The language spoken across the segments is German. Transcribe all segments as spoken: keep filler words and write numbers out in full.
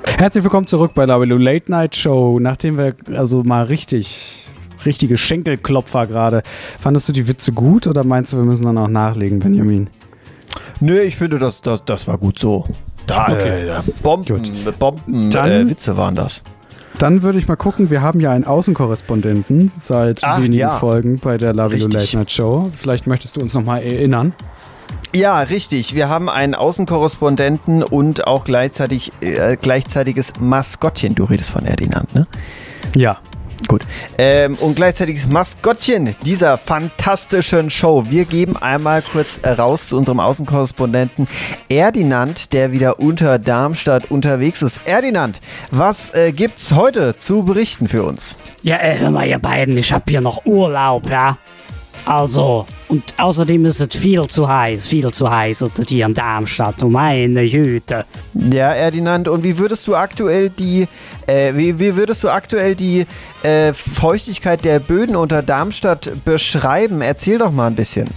Herzlich willkommen zurück bei Lavelu Late Night Show. Nachdem wir also mal richtig, richtige Schenkelklopfer gerade. Fandest du die Witze gut oder meinst du, wir müssen dann auch nachlegen, Benjamin? Nö, ich finde, das, das, das war gut so. Da, okay. äh, Bomben, Bomben dann, äh, Witze waren das. Dann würde ich mal gucken, wir haben ja einen Außenkorrespondenten seit Ach, wenigen ja. Folgen bei der Lavelu Late Night Show. Vielleicht möchtest du uns nochmal erinnern. Ja, richtig. Wir haben einen Außenkorrespondenten und auch gleichzeitig äh, gleichzeitiges Maskottchen. Du redest von Erdinand, ne? Ja. Gut. Ähm, und gleichzeitiges Maskottchen dieser fantastischen Show. Wir geben einmal kurz raus zu unserem Außenkorrespondenten Erdinand, der wieder unter Darmstadt unterwegs ist. Erdinand, was äh, gibt's heute zu berichten für uns? Ja, äh, hör mal, ihr beiden, ich hab hier noch Urlaub, ja? Also, und außerdem ist es viel zu heiß, viel zu heiß unter hier in Darmstadt, oh meine Güte. Ja, Erdinand, und wie würdest du aktuell die, äh, wie, wie würdest du aktuell die äh, Feuchtigkeit der Böden unter Darmstadt beschreiben? Erzähl doch mal ein bisschen.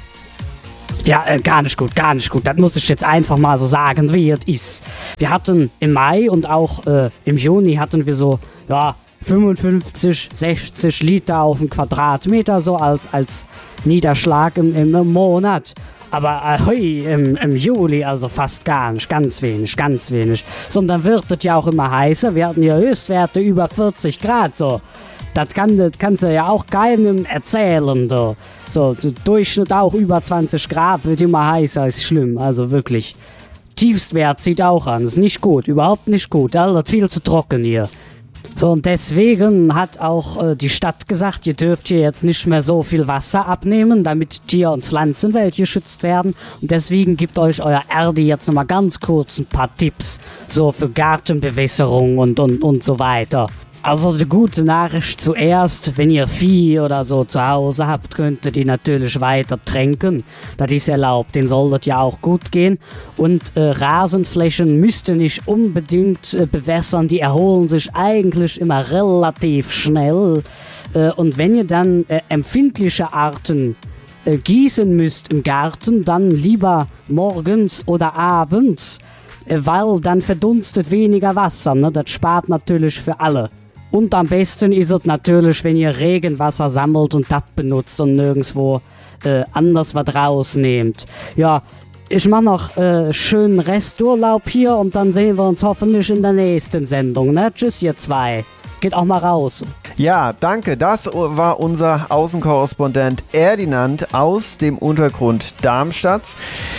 Ja, äh, gar nicht gut, gar nicht gut. Das muss ich jetzt einfach mal so sagen, wie es ist. Wir hatten im Mai und auch äh, im Juni hatten wir so, ja, fünfundfünfzig, sechzig Liter auf den Quadratmeter, so als, als Niederschlag im, im Monat. Aber äh, hui, im, im Juli also fast gar nicht, ganz wenig, ganz wenig. Sondern wird es ja auch immer heißer. Wir hatten ja Höchstwerte über vierzig Grad, so. Das kann, das kannst du ja auch keinem erzählen, du. So, der Durchschnitt auch über zwanzig Grad, wird immer heißer, ist schlimm, also wirklich. Tiefstwert zieht auch an, ist nicht gut, überhaupt nicht gut, das ist viel zu trocken hier. So, und deswegen hat auch äh, die Stadt gesagt, ihr dürft hier jetzt nicht mehr so viel Wasser abnehmen, damit Tier- und Pflanzenwelt geschützt werden. Und deswegen gibt euch euer Erdi jetzt nochmal ganz kurz ein paar Tipps, so für Gartenbewässerung und, und, und so weiter. Also die gute Nachricht zuerst, wenn ihr Vieh oder so zu Hause habt, könnt ihr die natürlich weiter tränken. Das ist erlaubt, denen soll das ja auch gut gehen. Und äh, Rasenflächen müsst ihr nicht unbedingt äh, bewässern, die erholen sich eigentlich immer relativ schnell. Äh, und wenn ihr dann äh, empfindliche Arten äh, gießen müsst im Garten, dann lieber morgens oder abends, äh, weil dann verdunstet weniger Wasser, ne? Das spart natürlich für alle. Und am besten ist es natürlich, wenn ihr Regenwasser sammelt und das benutzt und nirgendwo äh, anders was rausnehmt. Ja, ich mache noch äh, schönen Resturlaub hier und dann sehen wir uns hoffentlich in der nächsten Sendung. Ne? Tschüss, ihr zwei. Geht auch mal raus. Ja, danke. Das war unser Außenkorrespondent Erdinand aus dem Untergrund Darmstadts.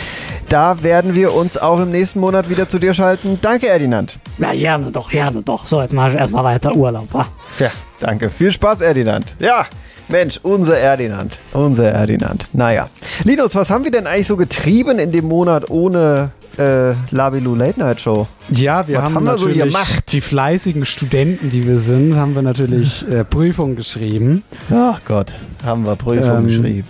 Da werden wir uns auch im nächsten Monat wieder zu dir schalten. Danke, Erdinand. Ja, gerne doch, gerne doch. So, jetzt mache ich erstmal weiter Urlaub. Wa? Ja, danke. Viel Spaß, Erdinand. Ja, Mensch, unser Erdinand. Unser Erdinand. Naja. Linus, was haben wir denn eigentlich so getrieben in dem Monat ohne äh, Lavelu Late Night Show? Ja, wir was haben, haben wir natürlich so gemacht? Die fleißigen Studenten, die wir sind, haben wir natürlich äh, Prüfungen geschrieben. Ach Gott, haben wir Prüfungen ähm, geschrieben.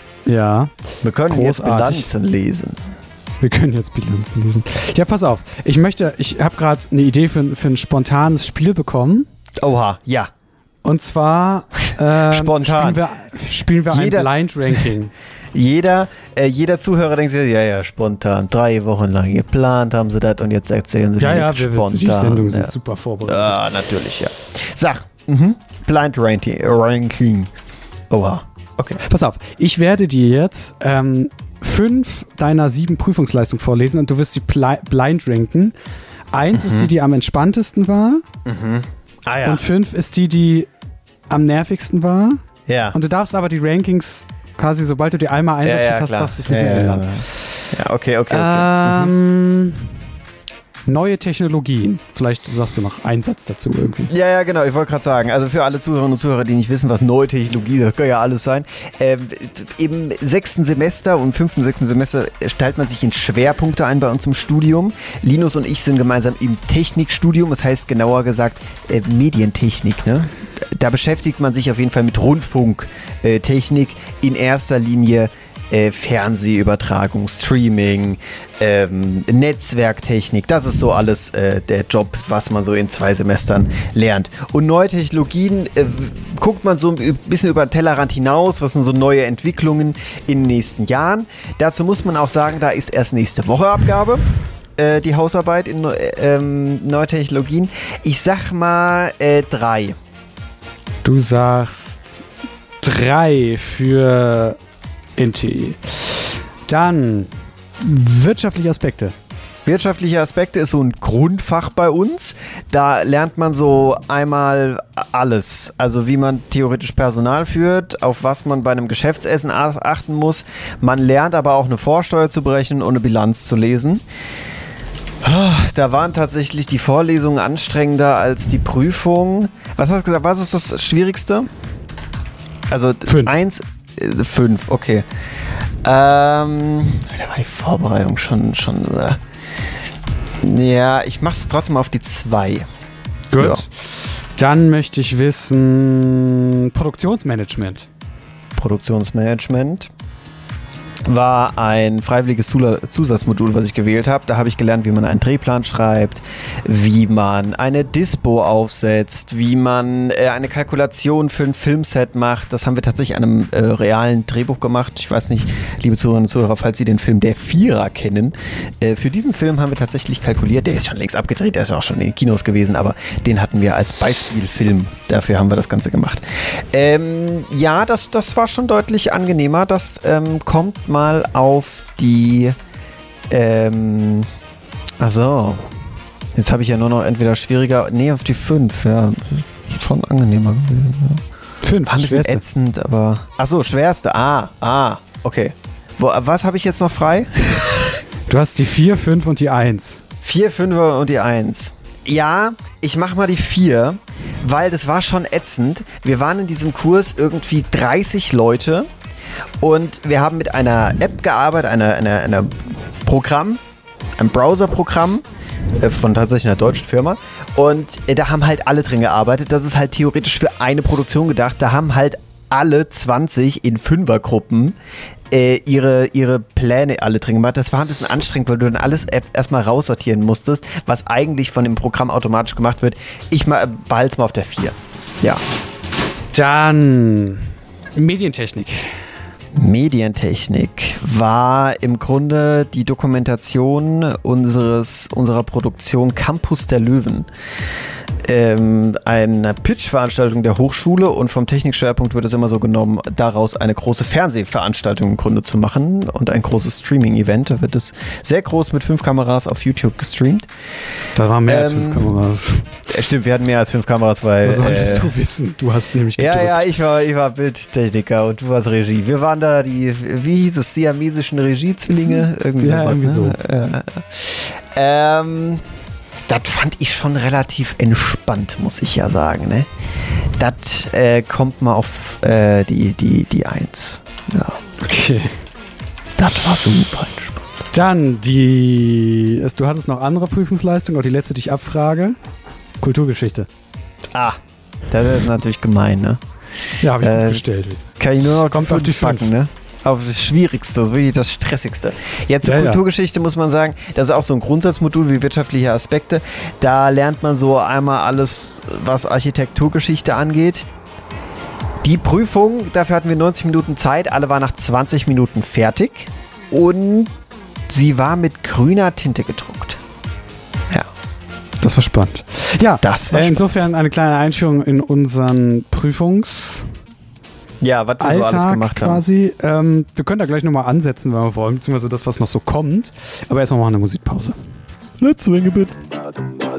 Ja. Wir können Großartig. jetzt Bilanzen lesen. Wir können jetzt Bilanzen lesen. Ja, pass auf. Ich möchte, ich habe gerade eine Idee für, für ein spontanes Spiel bekommen. Oha, ja. Und zwar ähm, spontan. spielen wir, spielen wir jeder, ein Blind Ranking. Jeder, äh, jeder Zuhörer denkt sich, ja, ja, spontan. Drei Wochen lang geplant haben sie das und jetzt erzählen sie ja, mir ja, spontan. Die Sendungen sind ja. super vorbereitet. Ah, natürlich, ja. Sag, mhm. Blind Ranking. Oha. Okay. Pass auf, ich werde dir jetzt ähm, fünf deiner sieben Prüfungsleistungen vorlesen und du wirst die Pli- blind ranken. Eins mhm. ist die, die am entspanntesten war. Mhm. Ah, ja. Und fünf ist die, die am nervigsten war. Ja. Und du darfst aber die Rankings quasi, sobald du die einmal einsortiert ja, ja, hast, darfst du es nicht ja, mehr ändern. Ja, ja. ja, okay, okay, okay. Ähm, mhm. Neue Technologien. Vielleicht sagst du noch einen Satz dazu irgendwie. Ja, ja, genau. Ich wollte gerade sagen, also für alle Zuhörerinnen und Zuhörer, die nicht wissen, was neue Technologie, das kann ja alles sein. Ähm, Im sechsten Semester und fünften, sechsten Semester stellt man sich in Schwerpunkte ein bei uns im Studium. Linus und ich sind gemeinsam im Technikstudium, das heißt genauer gesagt äh, Medientechnik. Ne? Da beschäftigt man sich auf jeden Fall mit Rundfunktechnik, äh, in erster Linie Äh, Fernsehübertragung, Streaming, ähm, Netzwerktechnik, das ist so alles äh, der Job, was man so in zwei Semestern lernt. Und neue Technologien äh, guckt man so ein bisschen über den Tellerrand hinaus, was sind so neue Entwicklungen in den nächsten Jahren. Dazu muss man auch sagen, da ist erst nächste Woche Abgabe. äh, die Hausarbeit in äh, ähm, neue Technologien. Ich sag mal äh, drei. Du sagst drei für N T I. Dann wirtschaftliche Aspekte. Wirtschaftliche Aspekte ist so ein Grundfach bei uns. Da lernt man so einmal alles. Also wie man theoretisch Personal führt, auf was man bei einem Geschäftsessen achten muss. Man lernt aber auch eine Vorsteuer zu berechnen und eine Bilanz zu lesen. Da waren tatsächlich die Vorlesungen anstrengender als die Prüfung. Was hast du gesagt? Was ist das Schwierigste? Also fünf. Eins, äh, fünf, okay. Ähm, da war die Vorbereitung schon, schon äh, ja, ich mach's trotzdem auf die zwei. Gut. Ja. Dann möchte ich wissen, Produktionsmanagement. Produktionsmanagement war ein freiwilliges Zusatzmodul, was ich gewählt habe. Da habe ich gelernt, wie man einen Drehplan schreibt, wie man eine Dispo aufsetzt, wie man äh, eine Kalkulation für ein Filmset macht. Das haben wir tatsächlich an einem äh, realen Drehbuch gemacht. Ich weiß nicht, liebe Zuhörerinnen und Zuhörer, falls Sie den Film Der Vierer kennen. Äh, für diesen Film haben wir tatsächlich kalkuliert. Der ist schon längst abgedreht, der ist auch schon in den Kinos gewesen, aber den hatten wir als Beispielfilm. Dafür haben wir das Ganze gemacht. Ähm, ja, das, das war schon deutlich angenehmer. Das ähm, kommt mal auf die ähm, also jetzt habe ich ja nur noch entweder schwieriger, nee, auf die fünf, ja, schon angenehmer gewesen. Ja. Fünf, war ein bisschen ätzend, aber achso, schwerste, ah, ah, okay. Wo, was habe ich jetzt noch frei? Du hast die vier, fünf und die eins. vier, fünf und die eins. Ja, ich mach mal die vier, weil das war schon ätzend. Wir waren in diesem Kurs irgendwie dreißig Leute. Und wir haben mit einer App gearbeitet, einer eine, eine Programm, ein Browser-Programm äh, von tatsächlich einer deutschen Firma. Und äh, da haben halt alle drin gearbeitet. Das ist halt theoretisch für eine Produktion gedacht. Da haben halt alle zwanzig in Fünfergruppen äh, ihre, ihre Pläne alle drin gemacht. Das war ein bisschen anstrengend, weil du dann alles erstmal raussortieren musstest, was eigentlich von dem Programm automatisch gemacht wird. Ich mal, behalte es mal auf der vier. Ja. Dann Medientechnik. Medientechnik war im Grunde die Dokumentation unseres, unserer Produktion Campus der Löwen. Ähm, eine Pitch-Veranstaltung der Hochschule, und vom Technikschwerpunkt wird es immer so genommen, daraus eine große Fernsehveranstaltung im Grunde zu machen und ein großes Streaming-Event. Da wird es sehr groß mit fünf Kameras auf YouTube gestreamt. Da waren mehr ähm, als fünf Kameras. Äh, stimmt, wir hatten mehr als fünf Kameras, weil... Das solltest äh, du wissen. Du hast nämlich gedrückt. Ja, ja, ich war, ich war Bildtechniker und du warst Regie. Wir waren da die, wie hieß es, siamesischen Regiezwillinge? Irgendwie, ja, so, irgendwie ne? so. Ja. Ähm, das fand ich schon relativ entspannt, muss ich ja sagen. Ne? Das äh, kommt mal auf äh, die, die, die Eins. Ja. Okay. Das war super entspannt. Dann die, du hattest noch andere Prüfungsleistungen, auch die letzte, die ich abfrage. Kulturgeschichte. Ah, das ist natürlich gemein, ne? Ja, habe ich äh, gut gestellt. Kann ich nur noch Kommt auf die packen, ne? Auf das Schwierigste, das ist wirklich das Stressigste. Jetzt zur ja, Kulturgeschichte ja. muss man sagen, das ist auch so ein Grundsatzmodul wie wirtschaftliche Aspekte. Da lernt man so einmal alles, was Architekturgeschichte angeht. Die Prüfung, dafür hatten wir neunzig Minuten Zeit, alle waren nach zwanzig Minuten fertig und sie war mit grüner Tinte gedruckt. Ja. Das war spannend. Ja, das war äh, spannend. Insofern eine kleine Einführung in unseren Prüfungs- Ja, was wir Alltag so alles gemacht quasi. Ähm, wir können da gleich nochmal ansetzen, wenn wir wollen, beziehungsweise das, was noch so kommt. Aber erstmal machen wir eine Musikpause. haben. Let's swing a bit.